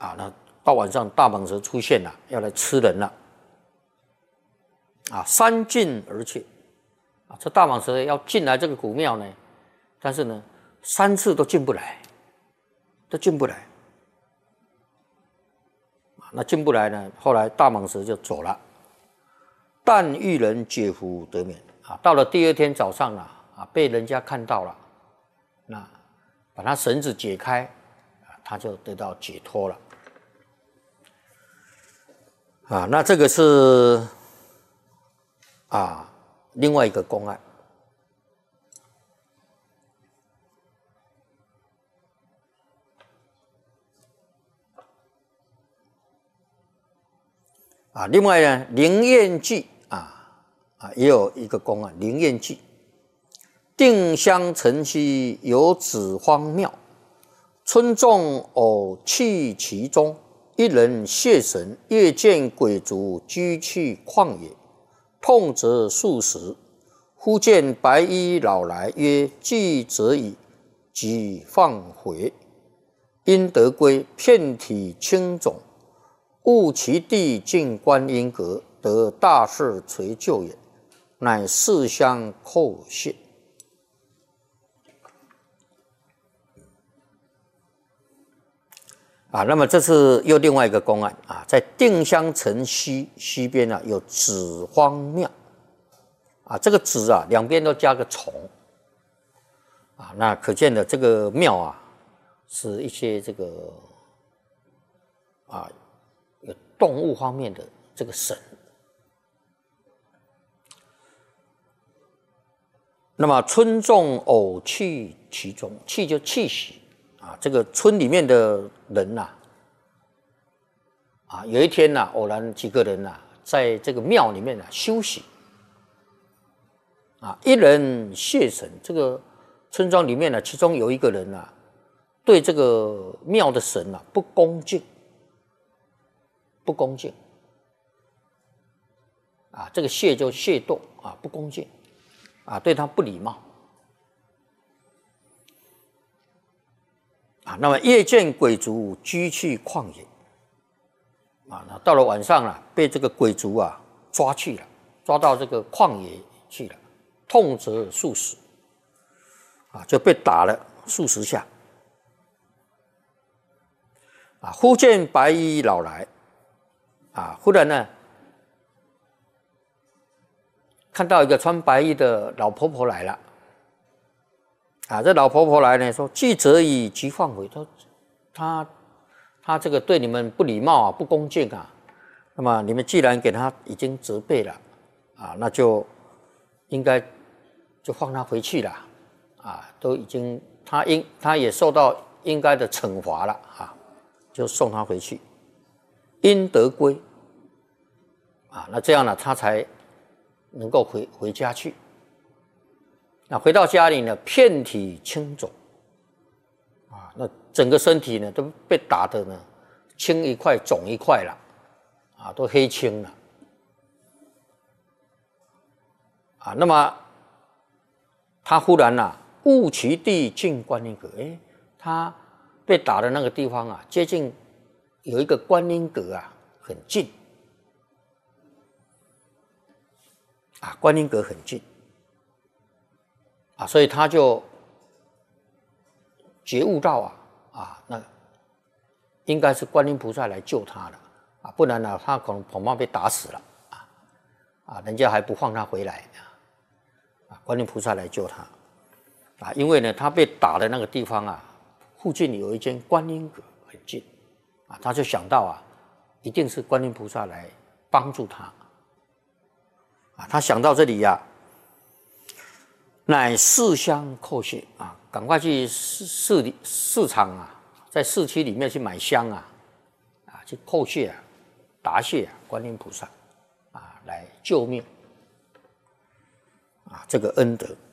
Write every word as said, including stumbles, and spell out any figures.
啊，那到晚上大蟒蛇出现了，要来吃人了，啊，三进而去，啊，这大蟒蛇要进来这个古庙呢，但是呢，三次都进不来，都进不来，啊，那进不来呢，后来大蟒蛇就走了，但遇人解服得免，啊，到了第二天早上了，啊，被人家看到了，那把他绳子解开，啊，他就得到解脱了。啊，那这个是啊另外一个公案。啊，另外呢，灵验记啊啊也有一个公案，灵验记。定襄城西有子荒庙，村众偶弃其中。一人谢神，夜见鬼卒居去旷野，痛则数十。忽见白衣老来，曰：“既则已，即放回。因得归，遍体青肿，悟其地进观音阁，得大事垂救也。乃四相叩谢。”啊，那么这是又另外一个公案啊，在定襄城西西边呢、啊、有子荒庙，啊，这个子啊两边都加个虫，啊，那可见的这个庙啊是一些这个啊有动物方面的这个神。那么村众偶弃其中，弃就气息。啊，这个村里面的人呐、啊，啊，有一天呐、啊，偶然几个人呐、啊，在这个庙里面啊休息，啊，一人谢神，这个村庄里面呢、啊，其中有一个人啊，对这个庙的神啊不恭敬，不恭敬，啊，这个谢就谢堕啊，不恭敬，啊，对他不礼貌。啊，那么夜见鬼卒居去旷野，啊，那到了晚上了，被这个鬼卒啊抓去了，抓到这个旷野去了，痛则数十，啊，就被打了数十下，啊，忽见白衣老来，啊，忽然呢，看到一个穿白衣的老婆婆来了。啊，这老婆婆来呢，说：“既则已，即放回。”他他他这个对你们不礼貌啊，不恭敬啊。那么你们既然给他已经责备了，啊，那就应该就放他回去了，啊，都已经他应他也受到应该的惩罚了啊，就送他回去，应得归。啊，那这样呢，他才能够回回家去。那回到家里呢，遍体青肿，啊，那整个身体呢都被打的呢青一块肿一块了，啊，都黑青了，啊，那么他忽然呐、啊，悟其地进观音阁，哎，他被打的那个地方啊，接近有一个观音阁啊，很近，啊，观音阁很近。啊，所以他就觉悟到啊啊，那应该是观音菩萨来救他了啊，不然呢，他可能恐怕被打死了啊啊，人家还不放他回来啊，观音菩萨来救他啊，因为呢，他被打的那个地方啊，附近有一间观音阁很近啊，他就想到啊，一定是观音菩萨来帮助他啊，他想到这里呀、啊。乃市香叩谢啊，赶快去市市里市场啊，在市区里面去买香啊，啊，去叩谢啊，答谢啊，观音菩萨啊，来救命啊，这个恩德。